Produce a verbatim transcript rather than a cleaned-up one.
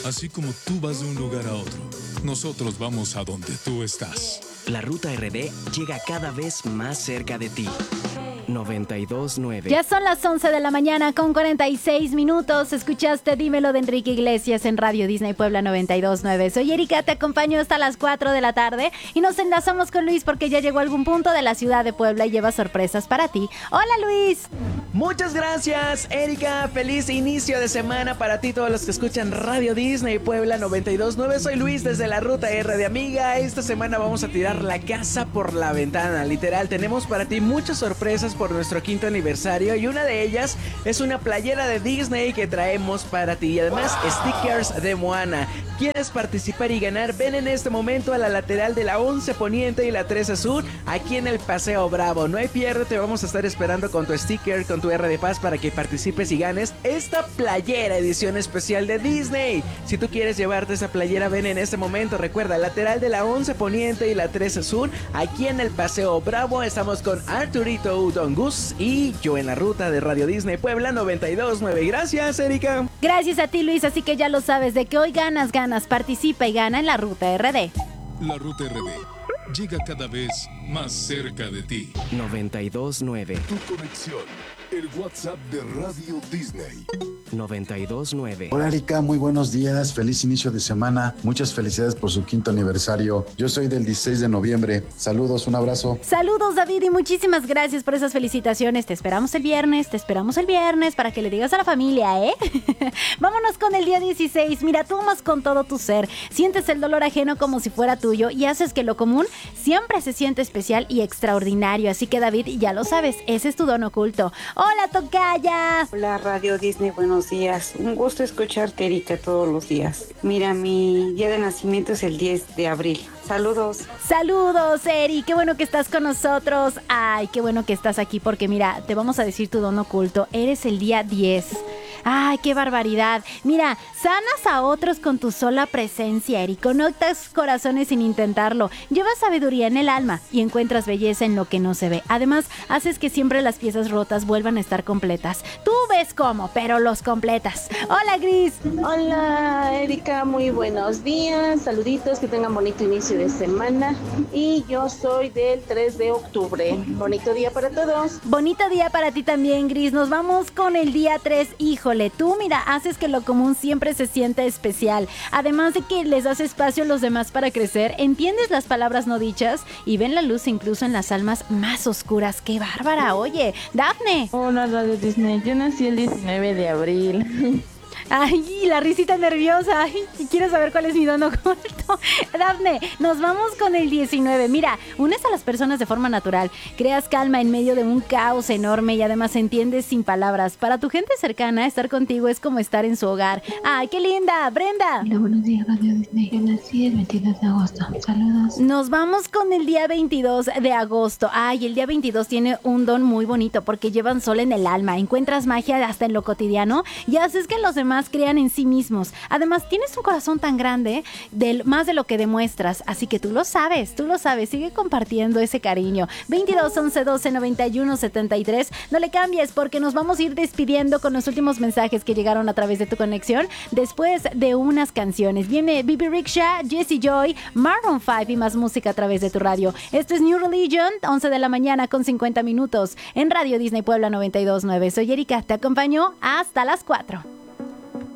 Así como tú vas de un lugar a otro, nosotros vamos a donde tú estás. La Ruta R D llega cada vez más cerca de ti. noventa y dos nueve. Ya son las once de la mañana con cuarenta y seis minutos. Escuchaste Dímelo de Enrique Iglesias en Radio Disney Puebla noventa y dos nueve. Soy Erika, te acompaño hasta las cuatro de la tarde y nos enlazamos con Luis porque ya llegó a algún punto de la ciudad de Puebla y lleva sorpresas para ti. Hola, Luis. Muchas gracias, Erika. Feliz inicio de semana para ti, todos los que escuchan Radio Disney Puebla noventa y dos nueve. Soy Luis desde la Ruta R de Amiga. Esta semana vamos a tirar la casa por la ventana. Literal, tenemos para ti muchas sorpresas por nuestro quinto aniversario y una de ellas es una playera de Disney que traemos para ti y además stickers de Moana. ¿Quieres participar y ganar? Ven en este momento a la lateral de la once Poniente y la trece Sur aquí en el Paseo Bravo. No hay pierde, te vamos a estar esperando con tu sticker, con tu R de Paz para que participes y ganes esta playera edición especial de Disney. Si tú quieres llevarte esa playera, ven en este momento. Recuerda, lateral de la once Poniente y la trece Sur aquí en el Paseo Bravo. Estamos con Arturito, Don Gus y yo en la Ruta de Radio Disney Puebla noventa y dos nueve. Gracias, Erika. Gracias a ti, Luis. Así que ya lo sabes, de que hoy ganas, ganas, participa y gana en la Ruta R D. La Ruta R D llega cada vez más cerca de ti. noventa y dos nueve. Tu conexión, el WhatsApp de Radio Disney. noventa y dos nueve. Hola, Erika, muy buenos días, feliz inicio de semana, muchas felicidades por su quinto aniversario. Yo soy del dieciséis de noviembre, saludos, un abrazo. Saludos, David, y muchísimas gracias por esas felicitaciones. Te esperamos el viernes, te esperamos el viernes para que le digas a la familia, ¿eh? Vámonos con el día dieciséis. Mira, tú amas con todo tu ser, sientes el dolor ajeno como si fuera tuyo y haces que lo común siempre se siente especial y extraordinario. Así que, David, ya lo sabes, ese es tu don oculto. ¡Hola, tocaya! Hola, Radio Disney, buenos días. Un gusto escucharte, Erika, todos los días. Mira, mi día de nacimiento es el diez de abril. Saludos. Saludos, Eri. Qué bueno que estás con nosotros. Ay, qué bueno que estás aquí porque, mira, te vamos a decir tu don oculto. Eres el día diez. ¡Ay, qué barbaridad! Mira, sanas a otros con tu sola presencia, Eri. Conectas corazones sin intentarlo. Llevas sabiduría en el alma y encuentras belleza en lo que no se ve. Además, haces que siempre las piezas rotas vuelvan a estar completas. Tú ves cómo, pero los completas. ¡Hola, Gris! Hola, Erika. Muy buenos días. Saluditos, que tengan bonito inicio de semana. Y yo soy del tres de octubre. Bonito día para todos. Bonito día para ti también, Gris. Nos vamos con el día tres. Híjole, tú, mira, haces que lo común siempre se sienta especial. Además de que les das espacio a los demás para crecer, entiendes las palabras no dichas y ven la luz incluso en las almas más oscuras. ¡Qué bárbara! Oye, Dafne. Hola, Radio Disney. Yo nací el diecinueve de abril. Ay, la risita nerviosa. Ay, quiero saber cuál es mi don oculto. Dafne, nos vamos con el diecinueve. Mira, unes a las personas de forma natural, creas calma en medio de un caos enorme y además entiendes sin palabras. Para tu gente cercana, estar contigo es como estar en su hogar. Ay, qué linda, Brenda. Hola, buenos días, Radio Disney. Yo nací el veintidós de agosto. Saludos. Nos vamos con el día veintidós de agosto. Ay, el día veintidós tiene un don muy bonito porque llevan sol en el alma. Encuentras magia hasta en lo cotidiano y haces que los demás crean en sí mismos. Además, tienes un corazón tan grande, del, más de lo que demuestras. Así que tú lo sabes, tú lo sabes. Sigue compartiendo ese cariño. veintidós, once, doce, noventa y uno, setenta y tres. No le cambies porque nos vamos a ir despidiendo con los últimos mensajes que llegaron a través de tu conexión después de unas canciones. Viene B B Rickshaw, Jessie Joy, Maroon cinco y más música a través de tu radio. Esto es New Religion, once de la mañana con cincuenta minutos en Radio Disney Puebla noventa y dos nueve. Soy Erika, te acompaño hasta las cuatro.